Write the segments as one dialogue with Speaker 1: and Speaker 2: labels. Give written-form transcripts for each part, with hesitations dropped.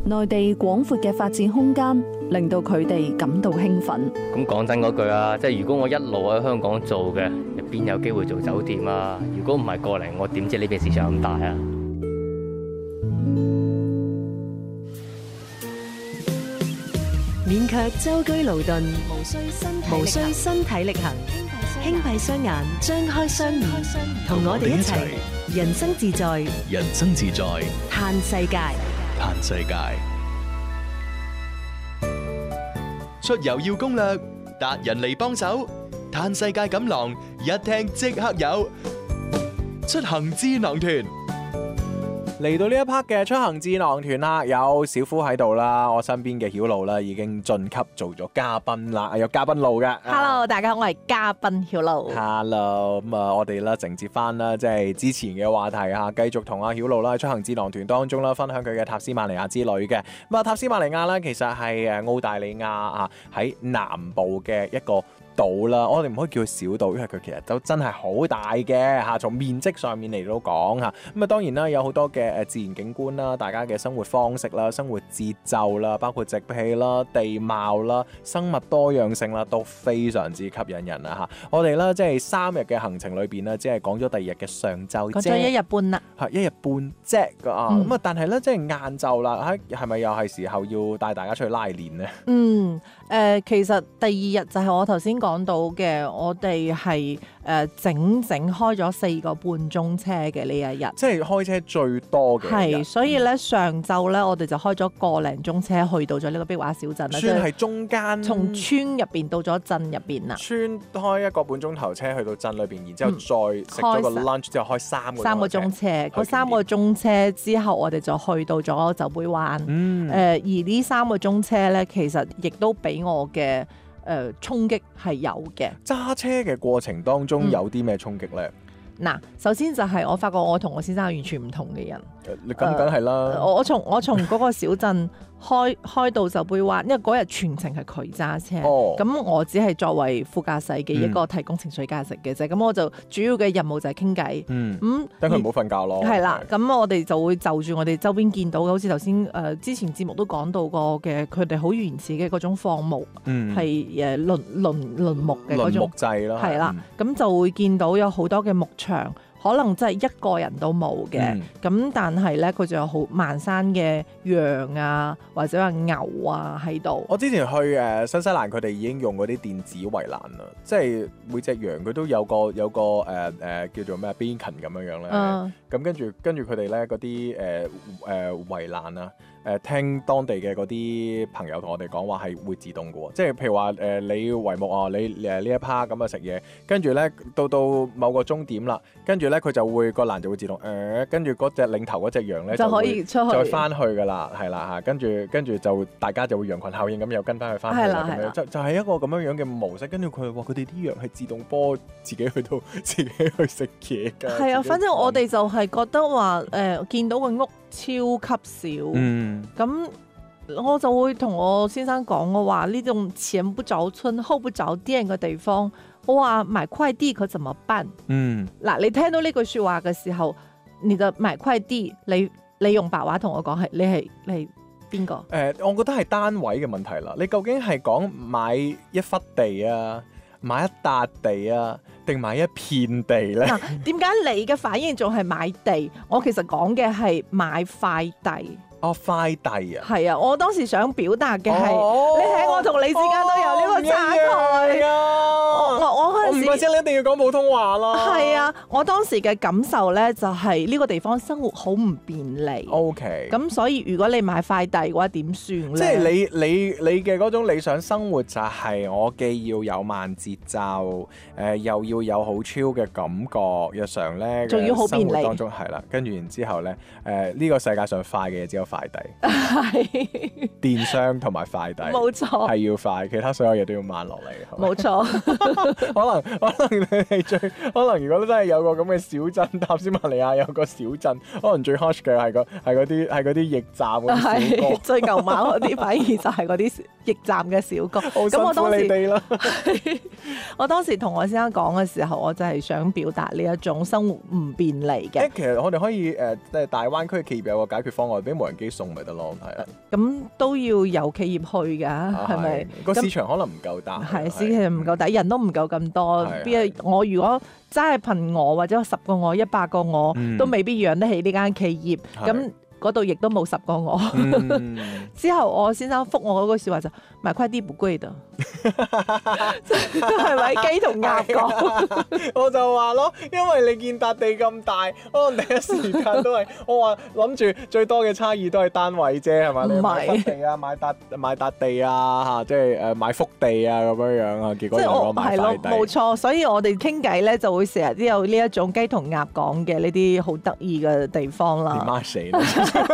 Speaker 1: 內地廣闊嘅發展空間令到佢哋感到興奮。
Speaker 2: 咁講真嗰句啊，即係如果我一路喺香港做嘅，邊有機會做酒店啊？如果唔係過嚟，我點知呢邊市場咁大啊？
Speaker 3: 勉強舟車勞頓，無需身體力行，輕閉雙眼，張開雙耳，同我哋一齊人生自在，
Speaker 4: 人生自在，
Speaker 3: 嘆世界。
Speaker 4: 嘆世界。出遊要攻略，達人嚟幫手，嘆世界錦囊一聽即刻有，出行智囊團。
Speaker 5: 嚟到呢一 part 嘅出行智囊團啦，有小夫喺度啦，我身邊嘅曉露啦已經晉級做咗嘉賓啦，有嘉賓路嘅。
Speaker 6: Hello， 大家好，我係嘉賓曉露。
Speaker 5: Hello， 咁我哋啦承接翻啦，即係之前嘅話題啊，繼續同阿曉露啦出行智囊團當中啦，分享佢嘅塔斯馬尼亞之旅嘅。咁啊，塔斯馬尼亞咧其實係澳大利亞啊喺南部嘅一個島啦，我哋唔可以叫佢小島，因為佢其實都真係好大嘅嚇。從面積上面嚟到講嚇，咁啊當然啦，有好多嘅自然景觀啦，大家嘅生活方式啦、生活節奏啦，包括植被啦、地貌啦、生物多樣性啦，都非常之吸引人啊嚇。我哋咧即係3日嘅行程裏邊咧，只係講咗第2日嘅上晝啫，
Speaker 6: 講咗1日半啦，
Speaker 5: 係1日半啫啊。咁啊，但係咧即係晏晝啦，係咪又係時候要帶大家出去拉練呢？
Speaker 6: 其實第2日就係我頭先講到嘅，我哋係整開咗4個半鐘車嘅呢一日，
Speaker 5: 即係開車最多嘅。
Speaker 6: 係，所以咧上晝咧我哋就開咗個零鐘車去到咗呢個壁畫小鎮啦，
Speaker 5: 算係中間，
Speaker 6: 從村入邊到咗鎮入邊啦。
Speaker 5: 村開1個半鐘頭車去到鎮裏邊，然之後再食咗個 lunch 之後開3個鐘車。
Speaker 6: 嗰3個鐘車之後，我哋就去到咗酒杯灣。而呢3個鐘車咧，其實亦都俾我嘅衝擊係有嘅。
Speaker 5: 揸車嘅過程當中有啲咩衝擊咧？
Speaker 6: 嗱，首先就係我發覺我同我先生係完全唔同嘅人。
Speaker 5: 你咁梗係啦。
Speaker 6: 我從嗰個小鎮開到酒杯灣，因為嗰日全程係佢揸車，咁我只係作為副駕駛嘅一個提供情緒價值嘅啫。咁我就主要嘅任務就係傾偈。
Speaker 5: 等佢唔好瞓覺咯。
Speaker 6: 係啦，咁我哋就會就住我哋周邊見到嘅，好似頭先之前節目都講到過嘅，佢哋好原始嘅嗰種放牧，係輪牧嘅嗰種。輪牧制咯。係啦，咁就會見到有好多嘅牧場。可能真係一個人都冇嘅，咁但係咧佢就有好萬山嘅羊啊，或者話牛啊喺度。我
Speaker 5: 之前去新西蘭，佢哋已經用嗰啲電子圍欄啦，即係每隻羊佢都有個叫做咩 beacon 咁樣咧。咁跟住佢哋咧嗰啲圍欄啊。聽當地嘅嗰啲朋友同我哋講話係會自動嘅喎，即係譬如話你要圍牧啊，你呢一 part 咁啊食嘢，跟住咧到某個終點啦，跟住咧佢就會個欄就會自動跟住嗰隻領頭嗰隻羊咧就可以出去再翻去㗎啦，係啦嚇，跟住就大家就會羊群效應咁又跟翻去翻去啦，咁樣就係一個咁樣嘅模式。跟住佢話佢哋啲羊係自動波自己去到自己去食嘢㗎。係啊，
Speaker 6: 反正我哋就係覺得話見到個屋超級少，咁我就會同我先生講，我話呢種前不着村後不着店嘅地方，我話買快遞佢怎麼辦？嗱，你聽到呢句説話嘅時候，你就買快遞，你用白話同我講係你係邊個？
Speaker 5: 我覺得係單位嘅問題啦。你究竟係講買一忽地啊，買一笪地啊，定買一片地咧？
Speaker 6: 嗱，點解你嘅反應仲係買地？我其實講嘅係買塊地。
Speaker 5: 快遞啊！
Speaker 6: 係啊，我當時想表達嘅係，你睇我同你之間都有呢個差距我嗰陣時，
Speaker 5: 唔係即係你一定要講普通話啦。
Speaker 6: 係啊，我當時嘅感受咧就係呢個地方生活好唔便利。
Speaker 5: OK。咁
Speaker 6: 所以如果你買快遞嘅話，點算咧？
Speaker 5: 即係你嘅嗰種理想生活就係我既要有慢節奏，又要有好超嘅感覺，日常咧仲要好便利。生活當中係啦，跟住然之後咧，呢個世界上快嘅嘢只有快遞，係電商同埋快遞，冇錯，係要快，其他所有嘢都要慢落嚟。冇錯， 可能你哋可能如果真係有個咁嘅小鎮，塔斯馬尼亞有個小鎮，可能最 hush 嘅係嗰啲驛站嗰啲小哥，
Speaker 6: 最牛馬嗰啲反而就係嗰啲驛站嘅小哥。
Speaker 5: 好辛苦你哋啦。
Speaker 6: 我當時同我先生講嘅時候，我就係想表達呢一種生活唔便利嘅。
Speaker 5: 其實我哋可以即係大灣區嘅企業有個解決方案，俾無人機送咪得咯，係啊。
Speaker 6: 咁都要有企業去㗎，係咪？
Speaker 5: 個市場可能唔夠大。
Speaker 6: 係市場唔夠大，人都唔夠咁多。我如果真係憑我或者10個我、100個我，都未必養得起呢間企業。咁嗰度亦都冇10個我。之後我先生覆我嗰句説話就買快啲不貴的，係咪雞同鴨講？
Speaker 5: 我就話咯，因為你見笪地咁大，可能第一時間都係我話諗住最多嘅差異都係單位啫，係咪？你買幅地啊，買笪地啊，嚇，即係買幅地啊咁樣樣啊，結果我買塊地。
Speaker 6: 冇錯，所以我哋傾偈咧就會成日都有呢一種雞同鴨講嘅呢啲好得意嘅地方啦。
Speaker 5: 媽死啦！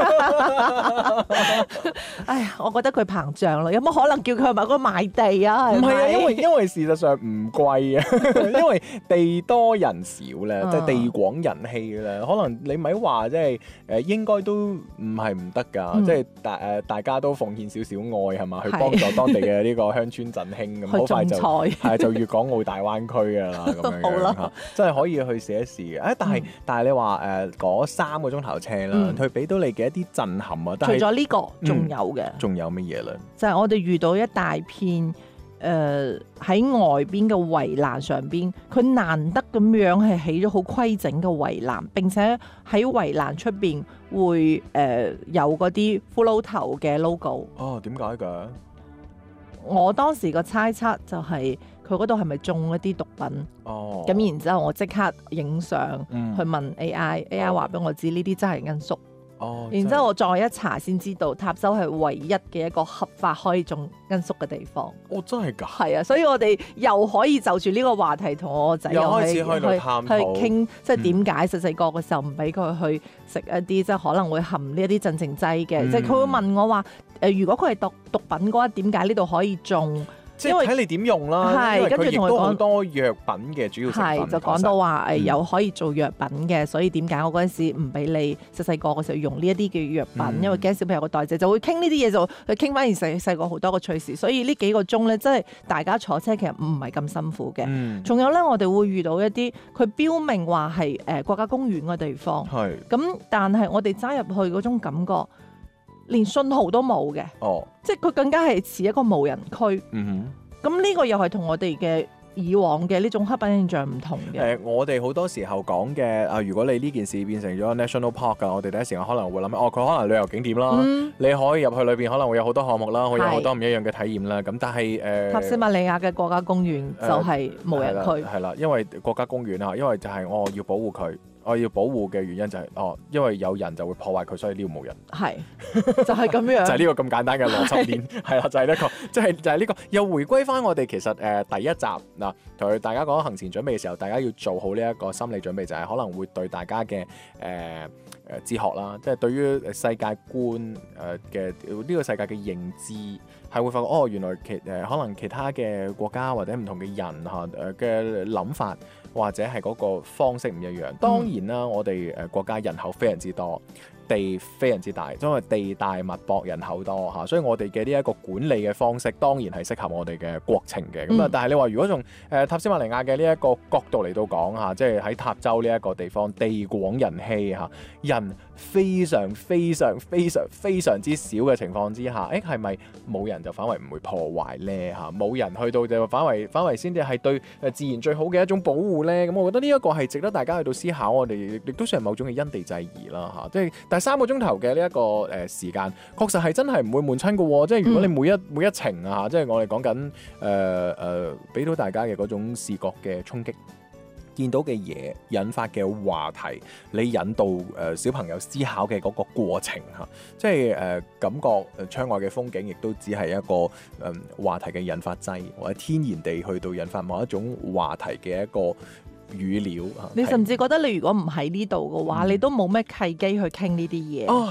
Speaker 6: 哎呀，我覺得佢膨脹啦，有冇可能叫佢去買嗰個買地啊？
Speaker 5: 唔係啊，因為事實上唔貴啊，因為地多人少咧，即係地廣人稀咧，可能你咪話即係應該都唔係唔得㗎，即係大家都奉獻少少愛係嘛，去幫助當地嘅呢個鄉村振興咁，好快就係就粵港澳大灣區㗎啦，咁樣嚇，真係可以去試一試嘅。但係你話嗰3個鐘頭車啦，佢俾到你嘅一啲震撼啊！
Speaker 6: 除咗呢個，仲有嘅，
Speaker 5: 仲有乜嘢咧？
Speaker 6: 就係我哋遇到一大片喺外邊嘅圍欄上邊，佢難得咁樣係起咗好規整嘅圍欄，並且喺圍欄出邊會有嗰啲骷髏頭嘅 logo。
Speaker 5: 哦，點解㗎？
Speaker 6: 我當時個猜測就係佢嗰度係咪種一啲毒品？哦，咁然之後我即刻影相去問 AI 話俾我知呢啲真係罌粟。哦，然之後我再一查先知道，塔州係唯一嘅一個合法可以種罌粟嘅地方。
Speaker 5: 哦，真係㗎？係
Speaker 6: 啊，所以我哋又可以就住呢個話題同我個仔又開始去傾，即係點解細細個嘅時候唔俾佢去食一啲即係可能會含呢一啲鎮靜劑嘅？即係佢會問我話如果佢係毒品嘅話，點解呢度可以種？
Speaker 5: 即係睇你點用啦，係跟住同佢講好多藥品嘅主要成分，
Speaker 6: 係就講到話有可以做藥品嘅，所以點解我嗰陣時唔俾你細個嘅時候用呢一啲嘅藥品，因為驚小朋友個代謝，就會傾呢啲嘢，就去傾翻而細個好多個趣事，所以呢幾個鐘咧，真係大家坐車其實唔係咁辛苦嘅。仲有咧，我哋會遇到一啲佢標明話係國家公園嘅地方，係咁，但係我哋揸入去嗰種感覺，連信號都冇嘅，即係佢更加係似一個無人區。咁呢個又係同我哋嘅以往嘅呢種刻板印象唔同嘅。
Speaker 5: 我哋好多時候講嘅如果你呢件事變成咗 national park 㗎，我哋第一時間可能會諗佢可能旅遊景點啦，你可以入去裏邊可能會有好多項目啦，會有好多唔一樣嘅體驗啦。咁但係
Speaker 6: 塔斯馬尼亞嘅國家公園就係無人區，
Speaker 5: 係啦，因為國家公園因為就係我要保護佢。我要保護嘅原因就係因為有人就會破壞佢，所以呢度冇人。
Speaker 6: 係，就係咁樣。
Speaker 5: 就係呢個咁簡單嘅邏輯鏈，係啦，就係呢個，就係呢個。又回歸翻我哋其實第一集嗱，同大家講行前準備嘅時候，大家要做好呢一個心理準備，就係可能會對大家嘅哲學啦，即係對於世界觀嘅呢個世界嘅認知，係會發覺原來可能其他嘅國家或者唔同嘅人嘅諗法。或者係嗰個方式唔一樣。當然啦，我哋國家人口非常之多，地非常之大，因為地大物博，人口多嚇，所以我哋嘅呢一個管理嘅方式當然係適合我哋嘅國情嘅。咁但係你話如果從塔斯馬尼亞嘅呢一個角度嚟到講嚇，即係喺塔州呢一個地方，地廣人稀嚇，人非常非常非常非常之少嘅情況之下，係咪冇人就反為唔會破壞呢？嚇？冇人去到就反為先至係對自然最好嘅一種保護呢？咁我覺得呢一個係值得大家去到思考，我哋亦都算係某種嘅因地制宜啦嚇。即係但係3個鐘頭嘅呢一個時間，確實係真係唔會悶親嘅喎。即係如果你每一程啊，即係我哋講緊俾到大家嘅嗰種視覺嘅衝擊。見到嘅嘢引發嘅話題，你引導小朋友思考嘅嗰個過程嚇，即係感覺窗外嘅風景亦都只係一個話題嘅引發劑，或者天然地去到引發某一種話題嘅一個語料嚇。
Speaker 6: 你甚至覺得你如果唔喺呢度嘅話，你都冇咩契機去傾呢啲嘢。
Speaker 5: 係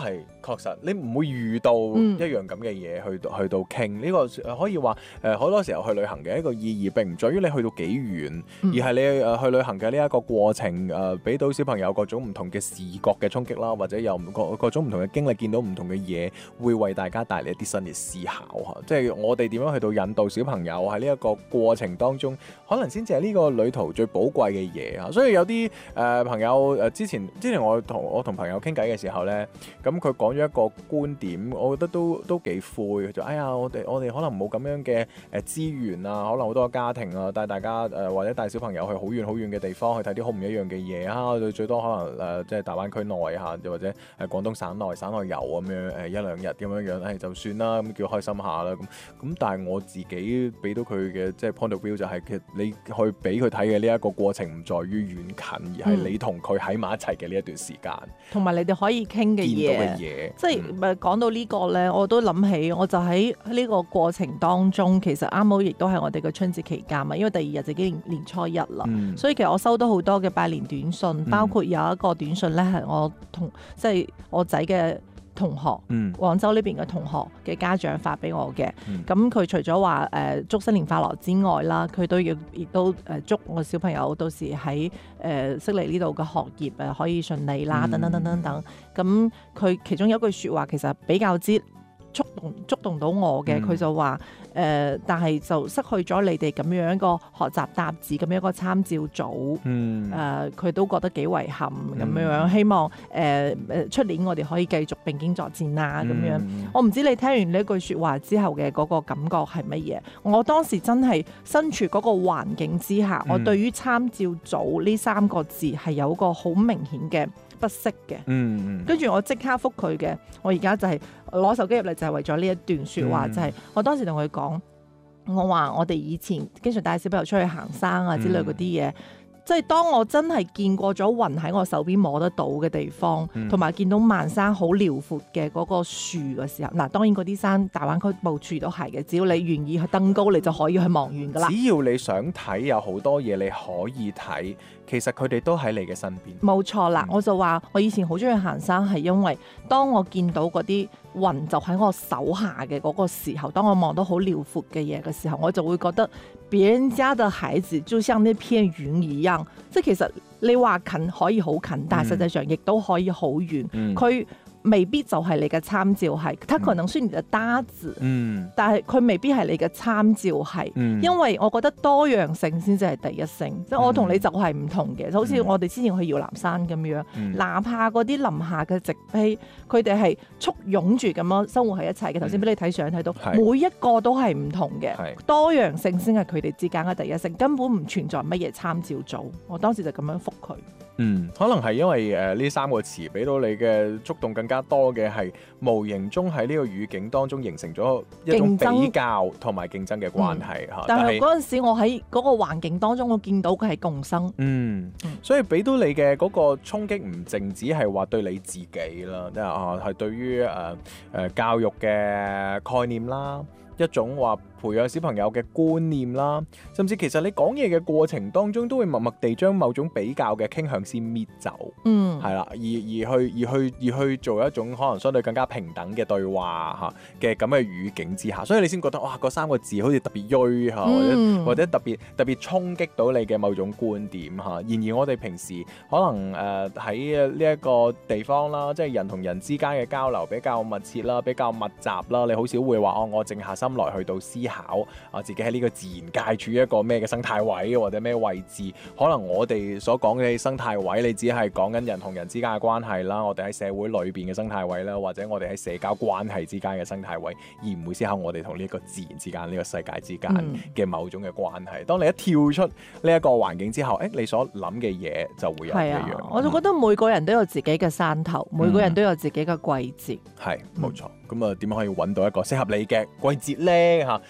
Speaker 5: 確實你唔會遇到一樣咁嘅嘢去到傾呢個可以話好多時候去旅行嘅一個意義並唔在於你去到幾遠，而係你去旅行嘅呢一個過程俾到小朋友各種唔同嘅視覺嘅衝擊啦，或者有各種唔同嘅經歷，見到唔同嘅嘢，會為大家帶嚟一啲新嘅思考嚇。即係我哋點樣去到引導小朋友喺呢一個過程當中，可能先至係呢個旅途最寶貴嘅嘢嚇。所以有啲朋友之前我同朋友傾偈嘅時候咧，咁佢講咗一個觀點，我覺得都幾灰。佢就我哋可能冇咁樣嘅資源啊，可能好多家庭啊帶大家或者帶小朋友去好遠好遠嘅地方去睇啲好唔一樣嘅嘢啊，最多可能即係大灣區內嚇，又或者廣東省內遊咁樣一兩日咁樣就算啦，咁叫開心下啦咁。但係我自己俾到佢嘅即係 point of view 就係其實你去俾佢睇嘅呢一個過程唔在於遠近，而係你同佢喺埋一齊嘅呢一段時間，
Speaker 6: 同埋你哋可以傾嘅嘢，即係講到呢個咧，我都諗起，我就喺呢個過程當中，其實啱好亦都係我哋嘅春節期間嘛，因為第二日就已經年初一啦，所以其實我收到好多嘅拜年短信，包括有一個短信咧係我即係我仔嘅同學，廣州呢邊嘅同學嘅家長發俾我嘅，咁佢除咗話祝新年快樂之外啦，佢都亦都祝我小朋友到時喺悉尼呢度嘅學業可以順利啦，等等等等等。咁佢其中有一句説話其實比較之觸動到我嘅，佢就話但係就失去咗你哋咁樣一個學習搭子咁樣一個參照組，佢都覺得幾遺憾咁樣，希望出年我哋可以繼續並肩作戰啦咁樣。我唔知你聽完呢句説話之後嘅嗰個感覺係乜嘢？我當時真係身處嗰個環境之下，我對於參照組呢3個字係有個好明顯嘅不適嘅，跟住我即刻覆佢嘅。我而家就係攞手機入嚟，就係為咗呢一段説話，就係我當時同佢講，我話我哋以前經常帶小朋友出去行山啊之類嗰啲嘢，即係當我真係見過咗雲喺我手邊摸得到嘅地方，同埋見到漫山好遼闊嘅嗰個樹嘅時候，嗱當然嗰啲山大灣區到處都係嘅，只要你願意去登高，你就可以去望遠噶啦。
Speaker 5: 只要你想睇，有好多嘢你可以睇。其實佢哋都喺你嘅身邊。冇
Speaker 6: 錯啦，我就話我以前好中意行山，係因為當我見到嗰啲雲就喺我手下嘅嗰個時候，當我望到好遼闊嘅嘢嘅時候，我就會覺得別人家嘅孩子就像呢片雲一樣，即係其實你話近可以好近，但係實際上亦都可以好遠。佢未必就係你嘅參照係，他可能是你嘅搭子，但係佢未必係你嘅參照係，因為我覺得多樣性先至係第一性，即係我同你就係唔同嘅，就好似我哋之前去搖籃山咁樣，哪怕嗰啲林下嘅植被，佢哋係簇擁住咁樣生活喺一齊嘅。頭先俾你睇相睇到，每一個都係唔同嘅，多樣性先係佢哋之間嘅第一性，根本唔存在乜嘢參照組。我當時就咁樣覆佢。
Speaker 5: 可能係因為呢3個詞俾到你嘅觸動更加多嘅係無形中喺呢個語境當中形成咗一種比較同埋競爭嘅關係嚇。
Speaker 6: 但係嗰陣時我喺嗰個環境當中，我見到嘅係共生。
Speaker 5: 所以俾到你嘅嗰個衝擊唔淨止係話對你自己啦，即係對於教育嘅概念啦，一種話培養小朋友嘅觀念啦，甚至其實你講嘢嘅過程當中都會默默地將某種比較嘅傾向先搣走，係啦，而去做一種可能相對更加平等嘅對話嚇嘅咁嘅語境之下，所以你先覺得哇，嗰3個字好似特別鋭嚇，或者特別衝擊到你嘅某種觀點嚇。然而我哋平時可能喺呢一個地方啦，即係人同人之間嘅交流比較密切啦，比較密集啦，你好少會話我靜下心來去到思考自己喺呢個自然界處於一個咩嘅生態位或者咩位置。可能我哋所講嘅生態位，你只係講緊人同人之間嘅關係啦，我哋喺社會裏邊嘅生態位啦，或者我哋喺社交關係之間嘅生態位，而唔會思考我哋同呢個自然之間、呢個世界之間嘅某種嘅關係。當你一跳出呢一個環境之後，你所諗嘅嘢就會有唔一樣。
Speaker 6: 我就覺得每個人都有自己嘅山頭，每個人都有自己嘅季節。
Speaker 5: 係冇錯。咁點樣可以揾到一個適合你嘅季節呢？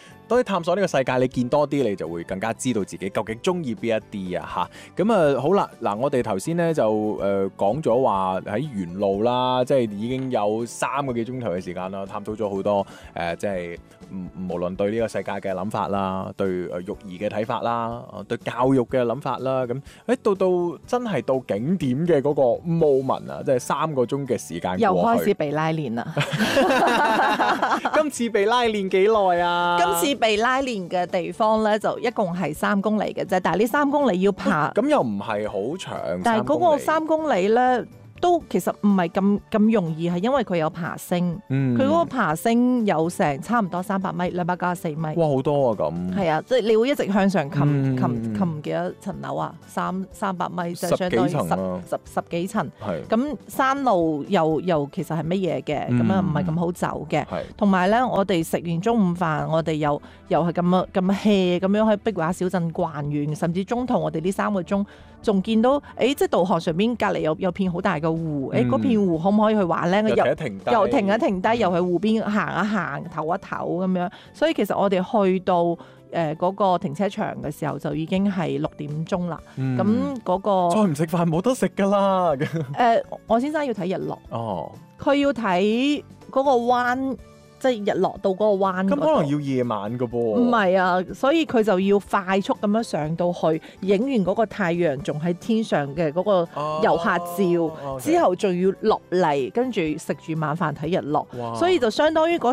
Speaker 5: 多啲探索呢個世界，你見多啲，你就會更加知道自己究竟中意邊一啲啊嚇。咁啊好啦，嗱我哋頭先咧就講咗話喺沿路啦，即係已經有3個幾鐘頭嘅時間啦，探討咗好多即係無論對呢個世界嘅諗法啦，對育兒嘅睇法啦，對教育嘅諗法啦，咁到真係到景點嘅嗰個 moment 啊，即係3個鐘嘅時間過去，
Speaker 6: 又開始被拉練啦。
Speaker 5: 今次被拉練幾耐啊？
Speaker 6: 今次被拉練嘅地方咧，就一共係3公里嘅啫，但係呢3公里要爬，
Speaker 5: 咁又唔係好長。
Speaker 6: 但係嗰個3公里咧，都其實唔係咁容易，係因為佢有爬升，佢嗰個爬升有成差唔多300米，294米。
Speaker 5: 哇，好多啊咁！
Speaker 6: 係啊，即係你會一直向上擒幾多層樓啊？300米就相當於十幾層。係。咁山路又其實係乜嘢嘅？咁啊唔係咁好走嘅。係。同埋咧，我哋食完中午飯，我哋又係咁 hea 咁樣喺碧華小鎮逛完，甚至中途我哋呢3個鐘。仲見到，即係導航上邊隔離有片好大嘅湖，嗰片湖可唔可以去玩咧？又停一停低，又去湖邊行一行，唞一唞咁樣。所以其實我哋去到嗰個停車場嘅時候，就已經係6點鐘啦。咁嗰個
Speaker 5: 再唔食飯冇得食㗎啦。
Speaker 6: 我先生要睇日落。
Speaker 5: 哦，
Speaker 6: 佢要睇嗰個灣。即係日落到嗰個灣，
Speaker 5: 咁可能要夜晚㗎噃。
Speaker 6: 唔係啊，所以佢就要快速咁樣上到去，影完嗰個太陽仲喺天上嘅嗰個遊客照，之後仲要落嚟，跟住食住晚飯睇日落。所以就相當於嗰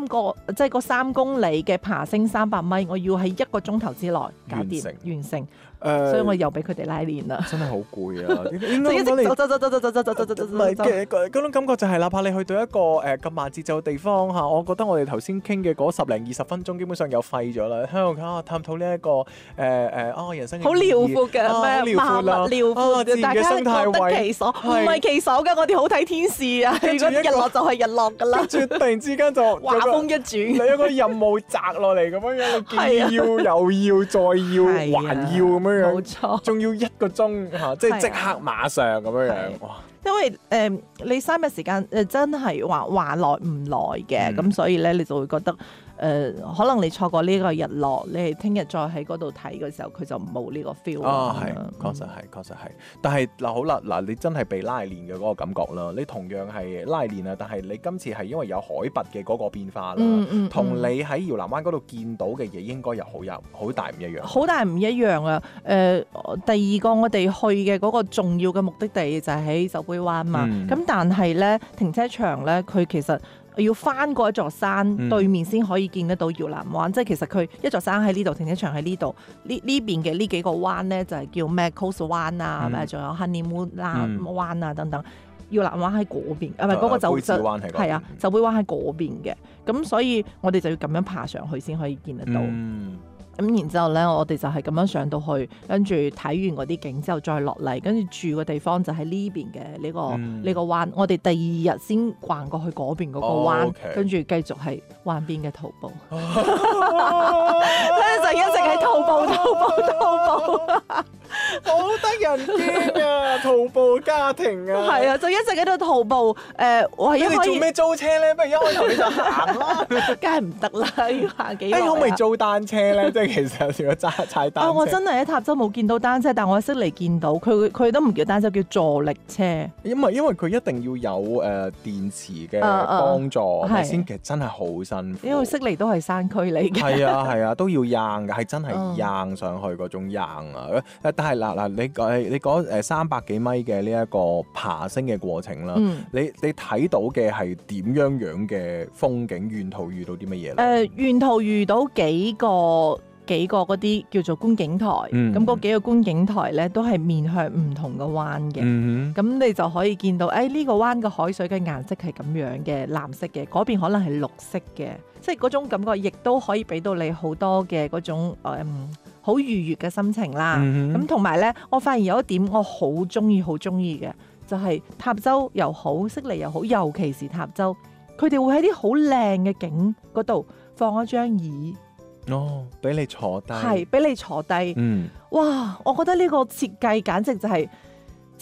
Speaker 6: 3公里嘅爬升300米，我要喺1個鐘頭之內搞掂完成。所以我又俾佢哋拉練啦。真係好攰啊！應該一直走。唔係嘅嗰種感覺就係，哪怕你去到一個咁慢節奏嘅地方嚇，我覺得我哋頭先傾嘅嗰10零20分鐘基本上又廢咗啦。喺度探討呢一個人生好遼闊嘅咩萬物遼闊，大家各得其所，唔係其所㗎。我哋好睇天時啊！如果日落就係日落㗎啦。跟住突然之間就畫風一轉，你有個任務擲落嚟咁樣樣，既要又要再要還要咁樣。冇錯，仲要1個鐘嚇，即係即刻馬上咁樣樣。哇！因為你3日時間真係話耐唔耐嘅，咁所以咧你就會覺得可能你錯過呢個日落，你聽日再喺嗰度睇嘅時候，佢就冇呢個 feel 啦。係，確實係。但係嗱好啦，嗱你真係被拉練嘅嗰個感覺啦，你同樣係拉練啊，但係你今次係因為有海拔嘅嗰個變化啦，同你喺搖籃灣嗰度見到嘅嘢應該有好大唔一樣。好大唔一樣啊！第二個我哋去嘅嗰個重要嘅目的地就係喺酒杯灣嘛，咁但係咧停車場咧，佢其實要翻過一座山對面先可以見得到搖籃灣，即係其實佢一座山喺呢度，停車場喺呢度，呢邊嘅呢幾個灣咧就係叫咩 Coast 灣啊，仲有 Honeymoon 灣啊等等。搖籃灣喺嗰邊，唔係嗰個酒係啊，酒杯灣喺嗰邊嘅，咁所以我哋就要咁樣爬上去先可以見得到。咁然之後咧，我哋就係咁樣上到去，跟住睇完嗰啲景之後再落嚟，跟住住嘅地方就喺呢邊嘅呢個灣。我哋第2日先逛過去嗰邊嗰個灣，跟住繼續係灣邊嘅徒步。跟住就一直係徒步，好得人驚啊！徒步家庭啊，係啊，就一直喺度徒步。我係因為做咩租車咧？不如一開頭你就行啦，梗係唔得啦，要行幾耐？可唔可以租單車咧？即係其實如果踩單車，我真係喺塔州冇見到單車，但我喺悉尼見到佢都唔叫單車，叫助力車。因為佢一定要有電池嘅幫助，先其實真係好辛苦。因為悉尼都係山區嚟嘅，係啊，都要硬嘅，係真係硬上去嗰種硬啊！但係嗱，你講300幾米嘅呢一個爬升嘅過程啦，你睇到嘅係點樣嘅風景？沿途遇到啲乜嘢咧？沿途遇到幾個嗰啲叫做觀景台，咁嗰幾個觀景台咧都係面向唔同嘅灣嘅，咁你就可以見到，呢個灣嘅海水嘅顏色係咁樣嘅，藍色嘅，嗰邊可能係綠色嘅，即係嗰種感覺，亦都可以俾到你好多嘅嗰種好愉悅嘅心情啦。咁同埋咧，我發現有一點我好中意嘅，就係塔州又好，悉尼又好，尤其是塔州，佢哋會喺啲好靚嘅景嗰度放一張椅。俾你坐低，係俾你坐低。哇！我覺得呢個設計簡直就係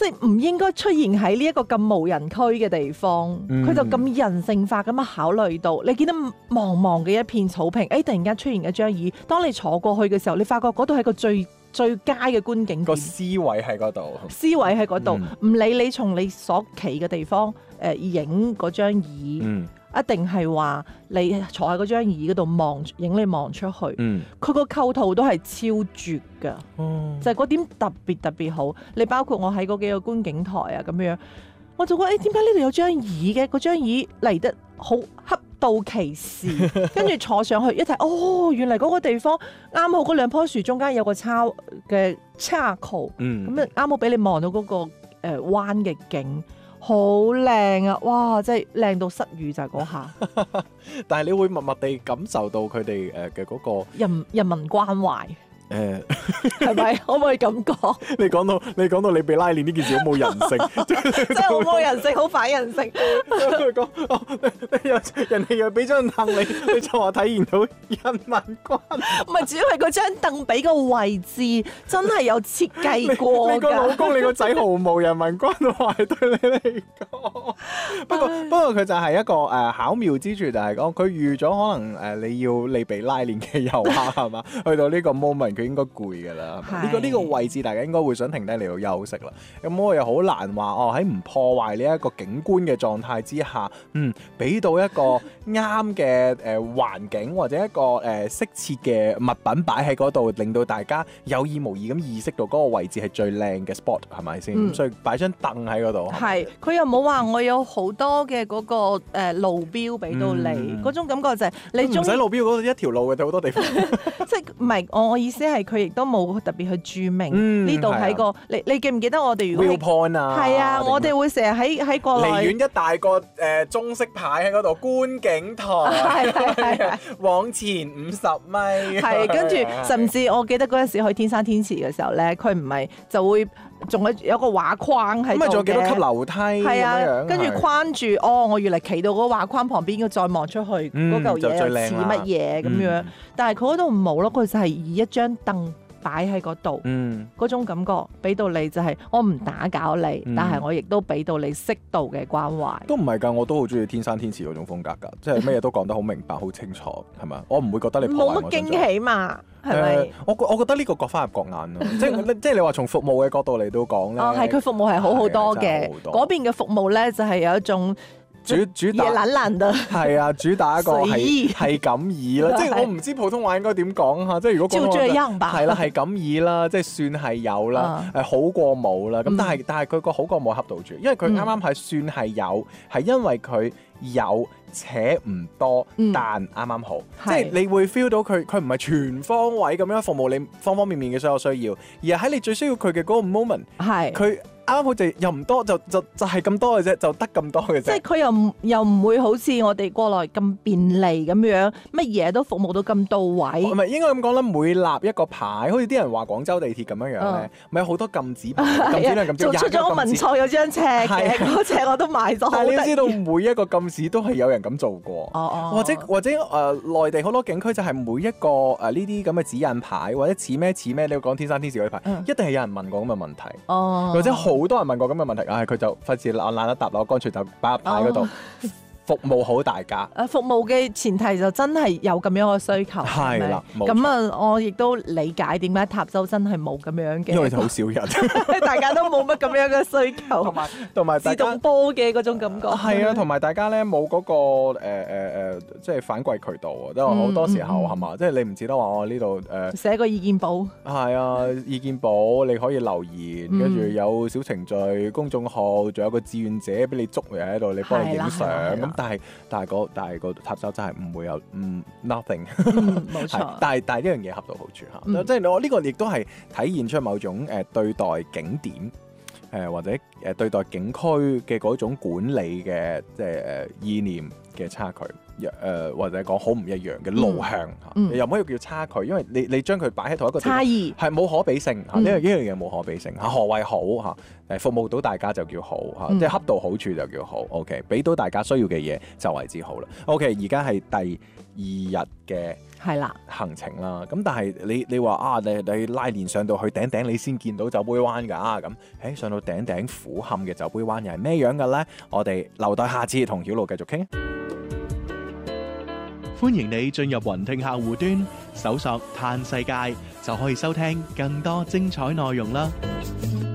Speaker 6: 即係唔應該出現喺呢一個咁無人區嘅地方，佢就咁人性化咁樣考慮到，你見到茫茫嘅一片草坪，突然間出現一張椅，當你坐過去嘅時候，你發覺嗰度係個最佳嘅觀景點，
Speaker 5: 個思維喺嗰度，
Speaker 6: 喺嗰度，唔理你從你所企嘅地方影嗰張椅，一定係話你坐喺嗰張椅嗰度影你望出去，佢個構圖都係超絕㗎，就係嗰點特別好。你包括我喺嗰幾個觀景台啊咁樣，我就覺得點解呢度有張椅嘅？嗰張椅嚟得好恰到其時，跟住坐上去一睇，原嚟嗰個地方啱好嗰兩棵樹中間有個岔口，咁啊啱好俾你望到嗰個灣嘅景。好靚啊！哇，真係靚到失語就係嗰下。
Speaker 5: 但係你會默默地感受到佢哋嘅嗰個
Speaker 6: 人民關懷。係咪？可唔可以咁講？
Speaker 5: 你講到你被拉鏈呢件事好冇人性，
Speaker 6: 即係好冇人性，好反人性。
Speaker 5: 人哋又俾張凳你就話體現到人民關懷。
Speaker 6: 唔係，主要係嗰張凳俾個位置真係有設計過㗎。
Speaker 5: 你個老公你個仔毫無人民關懷對你嚟講。不過佢就係一個巧妙之處，就係講佢預咗可能你被拉鏈嘅遊客係嘛，去到呢個 moment。應該攰㗎啦，呢個位置大家應該會想停低嚟到休息啦。咁我又好難話喺唔破壞呢一個景觀嘅狀態之下，俾到一個啱嘅環境或者一個適切嘅物品擺喺嗰度，令到大家有意無意咁意識到嗰個位置係最靚嘅 spot 係咪先？所以擺張凳喺嗰度。係，
Speaker 6: 佢又冇話我有好多嘅嗰個路標俾到你，嗰種感覺就係你唔
Speaker 5: 使路標嗰度一條路嘅好多地方。
Speaker 6: 即係唔係我意思係佢亦都冇特別去注明呢度喺個你記唔記得我哋如果
Speaker 5: View point 啊？
Speaker 6: 係啊，我哋會成日喺國內
Speaker 5: 離遠一大個中式牌喺嗰度觀景台，係往前50米。
Speaker 6: 係跟住甚至我記得嗰陣時去天山天池嘅時候咧，佢唔係就會仲有個畫框喺度嘅。咁咪仲有幾多級樓梯？係啊，跟住框住我原來企到嗰個畫框旁邊，再望出去嗰嚿嘢似乜嘢咁樣。但係佢嗰度冇咯，佢就係以一張凳擺喺嗰度，嗰種感覺俾到你就係我唔打攪你，但係我亦都俾到你適度嘅關懷。
Speaker 5: 都唔係㗎，我都好中意天山天池嗰種風格㗎，即係咩嘢都講得好明白、好清楚，係咪？我唔會覺得你破壞我。
Speaker 6: 冇乜驚喜嘛，係咪？
Speaker 5: 我覺得呢個各花入各眼咯，即係你話從服務嘅角度嚟到講咧，
Speaker 6: 係佢服務係好好多嘅，嗰邊嘅服務咧就係有一種。
Speaker 5: 主打
Speaker 6: 嘢懶懶的
Speaker 5: 係啊，主打一個係咁意啦，即係我唔知普通話應該點講嚇，即係如果講就係啦，係咁意啦，即係算係有啦，好過冇啦。咁但係佢個好過冇恰到住，因為佢啱啱係算係有，係因為佢有且唔多，但啱啱好，即係你會 feel 到佢唔係全方位咁樣服務你方方面面嘅所有需要，而係喺你最需要佢嘅嗰個 moment，佢。啱啱好就又唔多，就係咁多嘅啫，就得咁多嘅啫。即係
Speaker 6: 佢又唔會好似我哋國內咁便利咁樣，乜嘢都服務到咁到位。
Speaker 5: 唔係應該咁講啦，每立一個牌，好似啲人話廣州地鐵咁樣樣咧，咪有好多禁止牌，禁止量禁止。
Speaker 6: 做出咗個文創有張尺嘅，嗰尺我都買咗。
Speaker 5: 但係你要知道，每一個禁止都係有人咁做過。或者內地好多景區就係每一個呢啲咁嘅指引牌，或者似咩，你要講天山天池嗰啲牌，一定係有人問過咁嘅問題。或者好多人問過咁嘅問題，佢就費事懶得答我，乾脆就擺入牌嗰度。服務好大家。
Speaker 6: 服務嘅前提就真係有咁樣嘅需求。
Speaker 5: 係啦，
Speaker 6: 咁啊，我亦都理解點解塔州真係冇咁樣嘅。
Speaker 5: 因為好少人，
Speaker 6: 大家都冇乜咁樣嘅需求。
Speaker 5: 同埋
Speaker 6: 自動波嘅嗰種感覺。
Speaker 5: 係啊，同埋大家咧冇嗰個即係反饋渠道啊，即係好多時候係嘛，即係你唔似得話我呢度
Speaker 6: 寫個意見簿。係
Speaker 5: 啊，意見簿你可以留言，跟住有小程序、公眾號，仲有個志願者俾你捉嚟喺度，你幫你影相。但係個塔州真係唔會有nothing，
Speaker 6: 冇錯。
Speaker 5: 但係呢樣嘢恰到好處嚇，即係我呢個亦都係體現出某種對待景點或者對待景區嘅嗰種管理嘅即係意念， 嘅差距，或者講好唔一樣嘅路向嚇，又唔可以叫差距，因為你將佢擺喺同一個地方
Speaker 6: 差異
Speaker 5: 係冇可比性嚇，呢樣嘢冇可比性嚇。何謂好嚇？服務到大家就叫好嚇，即係恰到好處就叫好。OK， 俾到大家需要嘅嘢就為之好啦。OK， 而家係第2日嘅行程啦。咁但係你話啊，你拉鍊上到去頂頂，你先見到酒杯灣㗎咁。上到頂俯瞰嘅酒杯灣又係咩樣嘅咧？我哋留待下次同曉露繼續傾。
Speaker 4: 歡迎你進入雲聽客戶端，搜索嘆世界就可以收聽更多精彩內容啦。